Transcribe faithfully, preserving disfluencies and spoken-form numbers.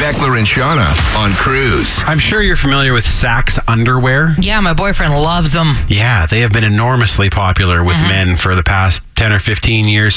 Beckler and Shauna on Cruise. I'm sure you're familiar with Saxx underwear. Yeah, my boyfriend loves them. Yeah, they have been enormously popular with Mm-hmm. men for the past ten or fifteen years.